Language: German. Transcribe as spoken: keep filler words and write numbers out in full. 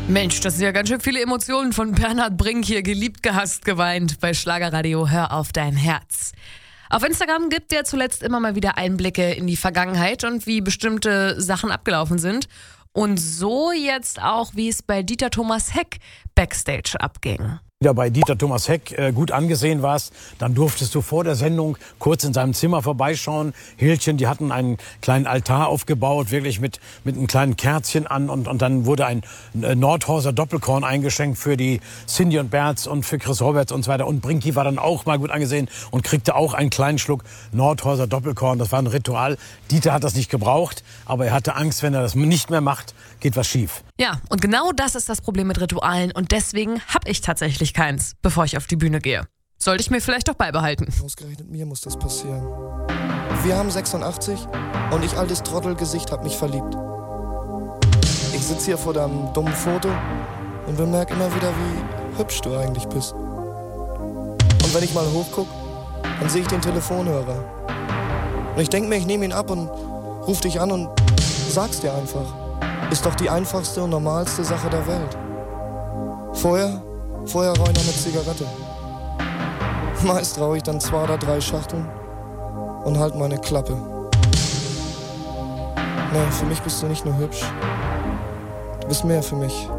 Mensch, das sind ja ganz schön viele Emotionen von Bernhard Brink hier. Geliebt, gehasst, geweint bei Schlagerradio. Hör auf dein Herz. Auf Instagram gibt er zuletzt immer mal wieder Einblicke in die Vergangenheit und wie bestimmte Sachen abgelaufen sind. Und so jetzt auch, wie es bei Dieter Thomas Heck Backstage abging. Wieder bei Dieter Thomas Heck äh, gut angesehen warst, dann durftest du vor der Sendung kurz in seinem Zimmer vorbeischauen. Hildchen, die hatten einen kleinen Altar aufgebaut, wirklich mit mit einem kleinen Kerzchen an und und dann wurde ein äh, Nordhorser Doppelkorn eingeschenkt für die Cindy und Berz und für Chris Roberts und so weiter. Und Brinky war dann auch mal gut angesehen und kriegte auch einen kleinen Schluck Nordhorser Doppelkorn. Das war ein Ritual. Dieter hat das nicht gebraucht, aber er hatte Angst, wenn er das nicht mehr macht, geht was schief. Ja, und genau das ist das Problem mit Ritualen und deswegen habe ich tatsächlich keins, bevor ich auf die Bühne gehe. Sollte ich mir vielleicht doch beibehalten. Ausgerechnet mir muss das passieren. Wir haben sechsundachtzig und ich, altes Trottelgesicht, hab mich verliebt. Ich sitze hier vor deinem dummen Foto und bemerke immer wieder, wie hübsch du eigentlich bist. Und wenn ich mal hochguck, dann sehe ich den Telefonhörer. Und ich denke mir, ich nehme ihn ab und ruf dich an und sag's dir einfach. Ist doch die einfachste und normalste Sache der Welt. Vorher, vorher rauche ich noch eine Zigarette. Meist rauche ich dann zwei oder drei Schachteln und halt meine Klappe. Nee, für mich bist du nicht nur hübsch. Du bist mehr für mich.